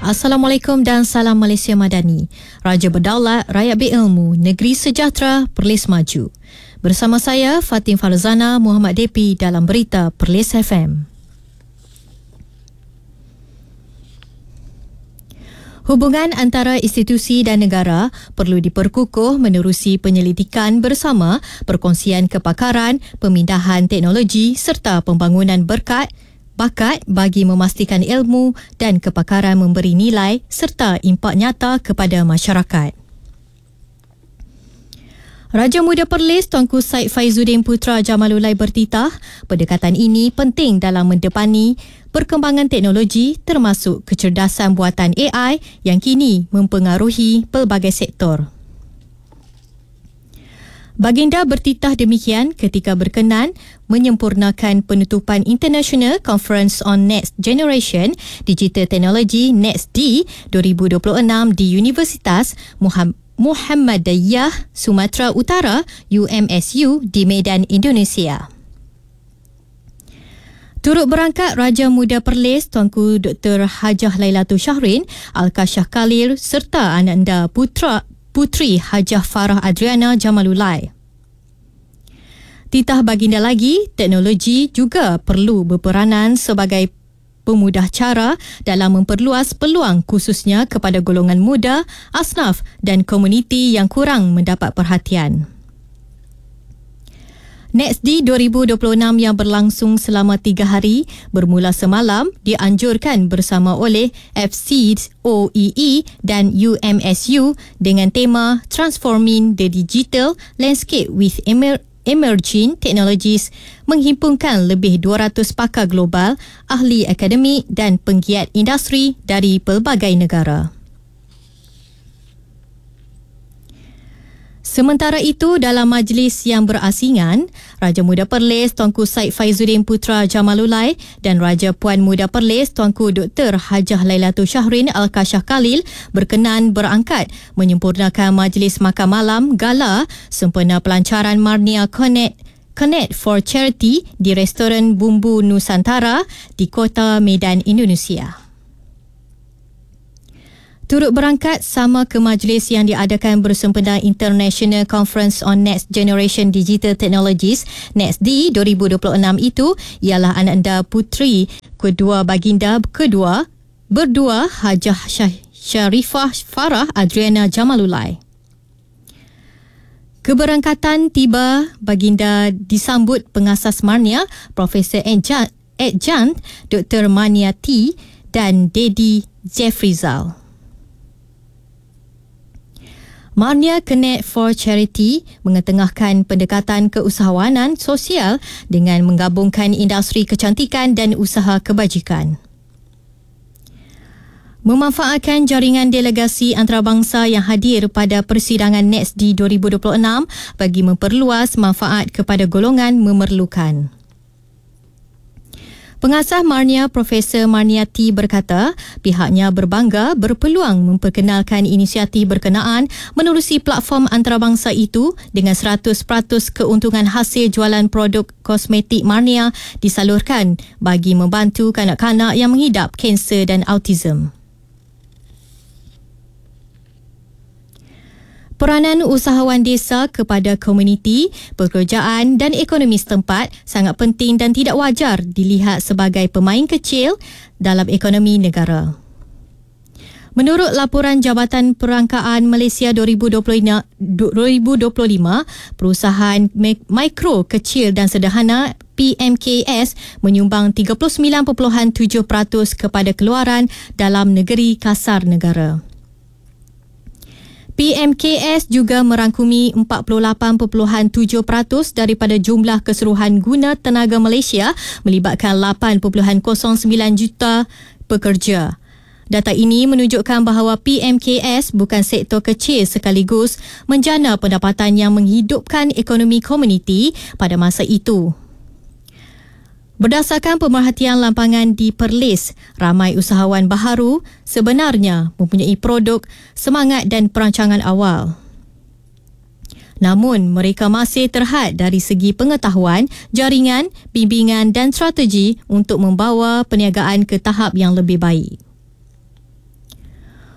Assalamualaikum dan salam Malaysia Madani. Raja berdaulat, rakyat berilmu, negeri sejahtera, Perlis maju. Bersama saya, Fatin Farzana Muhammad Depi dalam berita Perlis FM. Hubungan antara institusi dan negara perlu diperkukuh menerusi penyelidikan bersama, perkongsian kepakaran, pemindahan teknologi serta pembangunan bakat bagi memastikan ilmu dan kepakaran memberi nilai serta impak nyata kepada masyarakat. Raja Muda Perlis Tuanku Syed Faizuddin Putra Jamalulai bertitah, pendekatan ini penting dalam mendepani perkembangan teknologi termasuk kecerdasan buatan AI yang kini mempengaruhi pelbagai sektor. Baginda bertitah demikian ketika berkenan menyempurnakan penutupan International Conference on Next Generation Digital Technology NEXT-D 2026 di Universitas Muhammadiyah Sumatera Utara UMSU di Medan, Indonesia. Turut berangkat Raja Muda Perlis Tuanku Dr. Hajah Lailatul Syahrin Al-Kasyah Khalil serta ananda Putri Hajah Farah Adriana Jamalulai. Titah baginda lagi, teknologi juga perlu berperanan sebagai pemudah cara dalam memperluas peluang khususnya kepada golongan muda, asnaf dan komuniti yang kurang mendapat perhatian. NEXT-D 2026 yang berlangsung selama 3 hari bermula semalam dianjurkan bersama oleh FCOEE dan UMSU dengan tema Transforming the Digital Landscape with Emerging Technologies, menghimpunkan lebih 200 pakar global, ahli akademik dan penggiat industri dari pelbagai negara. Sementara itu, dalam majlis yang berasingan, Raja Muda Perlis Tuanku Syed Faizuddin Putra Jamalulai dan Raja Puan Muda Perlis Tuanku Dr. Hajah Lailatul Syahrin Al-Kasyah Khalil berkenan berangkat menyempurnakan majlis makan malam gala sempena pelancaran Marnia Connect for Charity di Restoran Bumbu Nusantara di Kota Medan, Indonesia. Turut berangkat sama ke majlis yang diadakan bersempena International Conference on Next Generation Digital Technologies NEXT-D 2026 itu ialah ananda putri kedua baginda berdua Hajah Sharifah Farah Adriana Jamalulai. Keberangkatan tiba baginda disambut pengasas Marnia Profesor Adjunct Dr. Maniati dan Dedi Jeffrizal. Marnia Connect for Charity mengetengahkan pendekatan keusahawanan sosial dengan menggabungkan industri kecantikan dan usaha kebajikan. Memanfaatkan jaringan delegasi antarabangsa yang hadir pada persidangan NEXT-D 2026 bagi memperluas manfaat kepada golongan memerlukan. Pengasas Marnia Profesor Maniati berkata pihaknya berbangga berpeluang memperkenalkan inisiatif berkenaan menerusi platform antarabangsa itu dengan 100% keuntungan hasil jualan produk kosmetik Marnia disalurkan bagi membantu kanak-kanak yang mengidap kanser dan autism. Peranan usahawan desa kepada komuniti, pekerjaan dan ekonomi setempat sangat penting dan tidak wajar dilihat sebagai pemain kecil dalam ekonomi negara. Menurut laporan Jabatan Perangkaan Malaysia 2025, perusahaan mikro, kecil dan sederhana PMKS menyumbang 39.7% kepada keluaran dalam negeri kasar negara. PMKS juga merangkumi 48.7% daripada jumlah keseluruhan guna tenaga Malaysia melibatkan 8.09 juta pekerja. Data ini menunjukkan bahawa PMKS bukan sektor kecil sekaligus menjana pendapatan yang menghidupkan ekonomi komuniti pada masa itu. Berdasarkan pemerhatian lampangan di Perlis, ramai usahawan baharu sebenarnya mempunyai produk, semangat dan perancangan awal. Namun, mereka masih terhad dari segi pengetahuan, jaringan, bimbingan dan strategi untuk membawa perniagaan ke tahap yang lebih baik.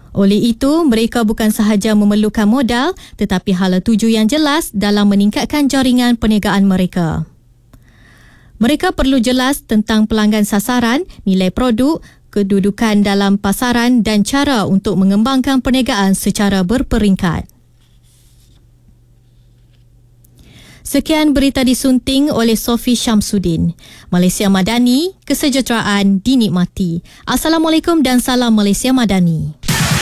Oleh itu, mereka bukan sahaja memerlukan modal tetapi hala tuju yang jelas dalam meningkatkan jaringan perniagaan mereka. Mereka perlu jelas tentang pelanggan sasaran, nilai produk, kedudukan dalam pasaran dan cara untuk mengembangkan perniagaan secara berperingkat. Sekian berita disunting oleh Sofi Syamsuddin. Malaysia Madani, kesejahteraan dinikmati. Assalamualaikum dan salam Malaysia Madani.